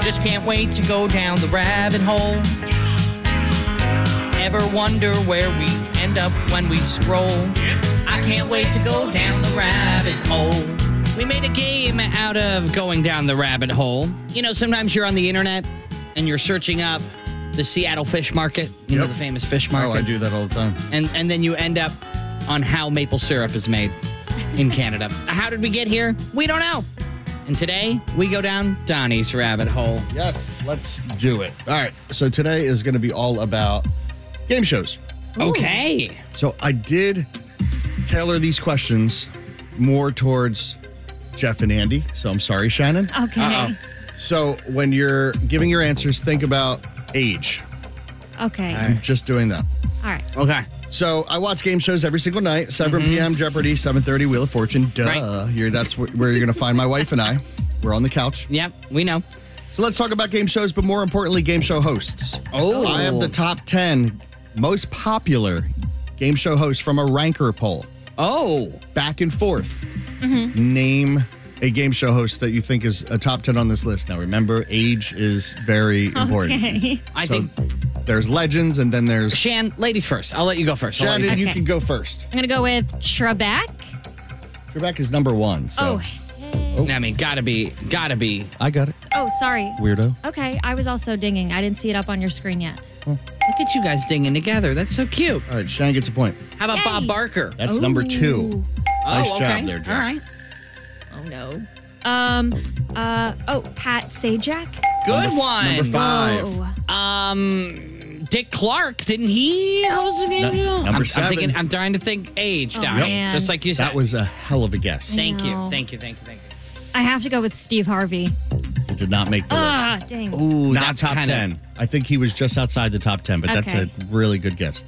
Just can't wait to go down the rabbit hole. Ever wonder where we end up when we scroll? I can't wait to go down the rabbit hole. We made a game out of going down the rabbit hole. You know, sometimes you're on the internet and you're searching up the Seattle Fish Market, you know, the famous fish market. Oh, I do that all the time. And then you end up on how maple syrup is made in Canada. How did we get here? We don't know. And today, we go down Donnie's rabbit hole. Yes, let's do it. All right, so today is going to be all about game shows. Okay. So I did tailor these questions more towards Jeff and Andy. So I'm sorry, Shannon. Okay. So when you're giving your answers, think about age. Okay. I'm just doing that. All right. Okay. So I watch game shows every single night. 7 p.m. Jeopardy, 7:30 Wheel of Fortune. Duh. Right. That's where you're going to find my wife and I. We're on the couch. Yep, we know. So let's talk about game shows, but more importantly, game show hosts. Oh. I have the top 10 most popular game show hosts from a ranker poll. Oh. Back and forth. Name a game show host that you think is a top 10 on this list. Now, remember, age is very important. Okay. I So think, there's legends, and then there's... Shan, ladies first. I'll let you go first. Shannon, you Okay. can go first. I'm going to go with Trebek. Trebek is number 1. So. Oh, hey. I mean, gotta be. I got it. Oh, sorry. Weirdo. Okay, I was also dinging. I didn't see it up on your screen yet. Look at you guys dinging together. That's so cute. All right, Shannon gets a point. How about Yay. Bob Barker? That's number 2. Ooh. Nice okay. job there, Jeff. All right. Oh, no. Pat Sajak. Good one. Number 5. Oh. Dick Clark, didn't he host a game show? Number I'm 7. I'm trying to think age, Oh, Don. man. Just like you said. That was a hell of a guess. Thank you. No. Thank you. I have to go with Steve Harvey. It did not make the Ah, list. dang. Ooh, Not that's top kinda, 10. I think he was just outside the top 10, but that's Okay. a really good guess.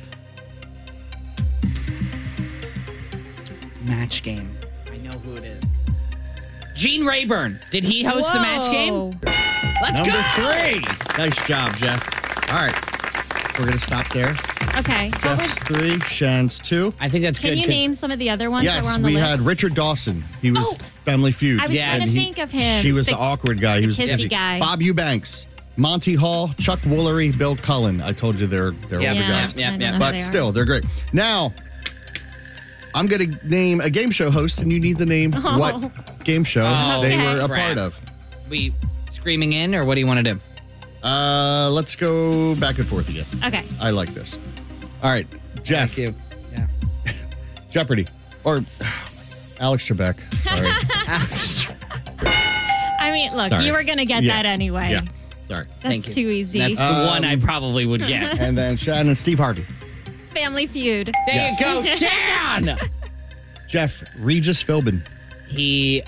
Match game. I know who it is. Gene Rayburn. Did he host the match game? Whoa. Let's Number go. 3. Nice job, Jeff. All right. We're going to stop there. Okay. What Jeff's was, 3, Shan's 2. I think that's can good. you 'cause name some of the other ones that were Yes, on the we list? had Richard Dawson. He was Oh. Family Feud. I was trying to And think of him. He was the The- awkward guy. He was kissy busy. guy. Bob Eubanks, Monty Hall, Chuck Woolery, Bill Cullen. I told you they're Yeah, older yeah, guys. yeah, I don't yeah. know who But they are. still, they're great. Now, I'm going to name a game show host, and you need to name what game show Oh, they okay. were a crap. part of. We screaming in, or what do you want to do? Let's go back and forth again. Okay. I like this. All right, Jeff. Thank you. Yeah. Jeopardy. Or Alex Trebek. Sorry. I mean, look, Sorry. you were going to get Yeah. that anyway. Yeah. Sorry. Thank That's you. too easy. That's the one I probably would get. And then Shannon and Steve Harvey. Family Feud. There Yes. you go, Shan. Jeff, Regis Philbin. He,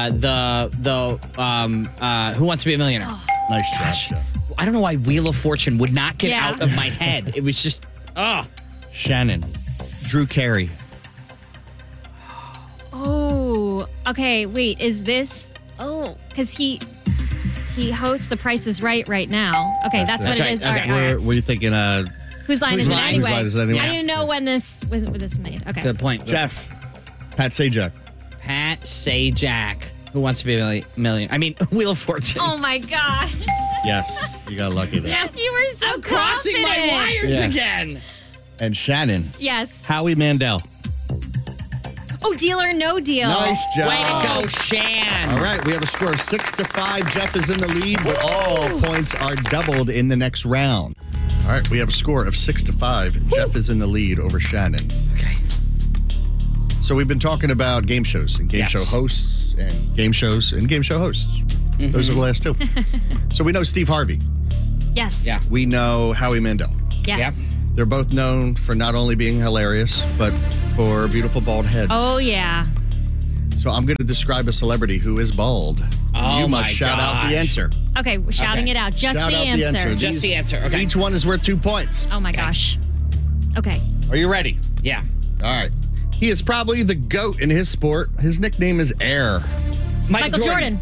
Who Wants to Be a Millionaire? Nice job, Jeff. I don't know why Wheel of Fortune would not get Yeah. out of my head. It was just, Shannon. Drew Carey. Oh, okay. Wait, is this? Oh, because he hosts The Price is Right now. Okay, that's what That's it right. is. All Okay. right, all right. What are you thinking? Whose line Whose is it line? anyway? Whose line is it anyway? I didn't know when this was made. Okay. good point. Jeff. Pat Sajak. Pat Sajak. Who Wants to Be a Millionaire? I mean, Wheel of Fortune. Oh my god. Yes, you got lucky there. You were so I'm crossing my confident. wires Yeah. again. And Shannon. Yes. Howie Mandel. Oh, Deal or No Deal. Nice job. Way to go, Shan. All right, we have a score of 6-5. Jeff is in the lead, but all points are doubled in the next round. All right, we have a score of 6-5. Jeff is in the lead over Shannon. Okay. So we've been talking about game shows and game Yes. show hosts and game shows and game show hosts. Those are the last two. So we know Steve Harvey. Yes. Yeah. We know Howie Mandel. Yes. They're both known for not only being hilarious, but for beautiful bald heads. Oh yeah. So I'm going to describe a celebrity who is bald. Oh, you must my shout out the gosh. answer. Okay, we're shouting Okay. it out. Just Shout the out answer. the answer. Just the answer. Okay. Each one is worth 2 points. Oh my gosh. Okay. Are you ready? Yeah. All right. He is probably the GOAT in his sport. His nickname is Air. Michael Jordan.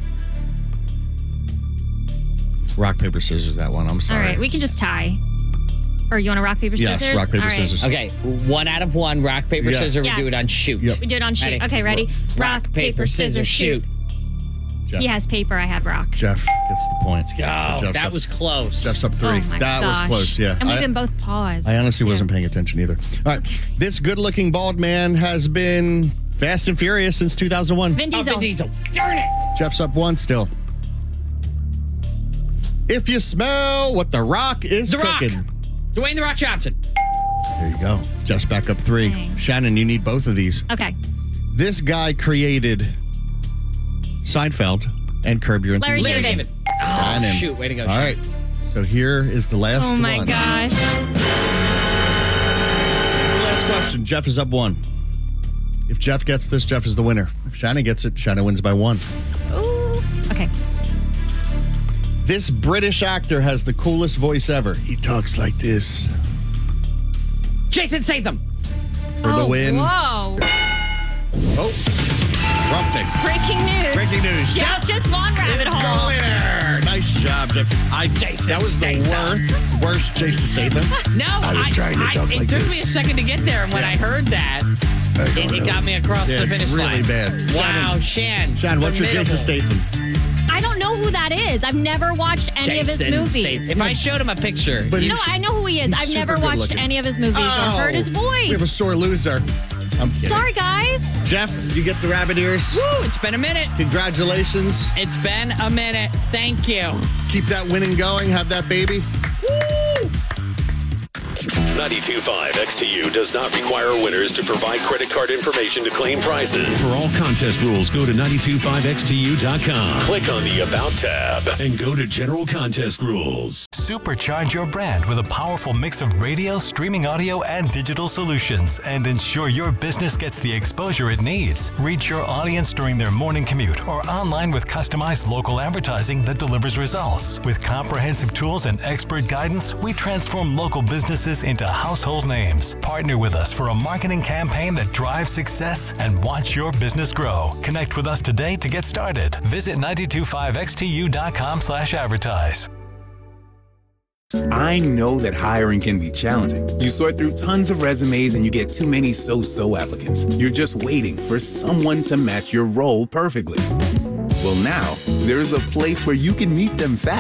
Rock, paper, scissors, that one. I'm All sorry. right, we can just tie. Or you want to rock, paper, Yes, scissors? rock, paper, All right. scissors. Okay, 1 out of 1. Rock, paper, Yeah. scissors. Yes. We do it on shoot. Yep. We do it on shoot. Ready? Okay, ready? Rock, paper, scissors, shoot. Jeff. He has paper. I had rock. Jeff gets the points. Oh, Jeff's that up- was close. Jeff's up 3. Oh my That was gosh. close, yeah. And we've been both paused. I honestly Yeah. wasn't paying attention either. All right. This good-looking bald man has been Fast and Furious since 2001. Vin Oh, Diesel. Vin Diesel. Darn it. Jeff's up 1 still. If you smell what The Rock is The Rock. cooking. Dwayne The Rock Johnson. There you go. Jeff's back up 3. Dang. Shannon, you need both of these. Okay. This guy created Seinfeld and Curb Your Larry Enthusiasm. Larry David. Oh, Shannon. shoot. Way to go, All Shannon. right. So here is the last Oh one. my gosh. The last question. Jeff is up 1. If Jeff gets this, Jeff is the winner. If Shannon gets it, Shannon wins by 1. Ooh. Okay. This British actor has the coolest voice ever. He talks like this. Jason Statham. For the win. Whoa. Oh, wrong thing. Breaking news. Breaking news. Jeff just won Rabbit It's the Hole. winner. Nice job, Jeff. Jason that was Statham. the worst Jason Statham. No, I was trying to talk it like took this. me a second to get there, and when I heard that, it got me across Yeah, the it's finish really line. bad. Wow, Shan. Shan, what's your Jason formidable. Statham? I don't know who that is. I've never watched any of his Jason movies. Statham. If I showed him a picture, But No, I know who he is. he's I've never super watched good-looking. any of his movies or heard his We have a voice. sore loser. I'm kidding. Sorry, guys. Jeff, you get the rabbit ears. woo, it's been a minute. Congratulations. It's been a minute. Thank you. Keep that winning going. Have that baby. 92.5 XTU does not require winners to provide credit card information to claim prizes. For all contest rules, go to 925xtu.com. Click on the About tab. And go to General Contest Rules. Supercharge your brand with a powerful mix of radio, streaming audio, and digital solutions, and ensure your business gets the exposure it needs. Reach your audience during their morning commute or online with customized local advertising that delivers results. With comprehensive tools and expert guidance, we transform local businesses into household names. Partner with us for a marketing campaign that drives success and watch your business grow. Connect with us today to get started. Visit 925xtu.com/advertise. I know that hiring can be challenging. You sort through tons of resumes and you get too many so-so applicants. You're just waiting for someone to match your role perfectly. Well, now, there's a place where you can meet them fast.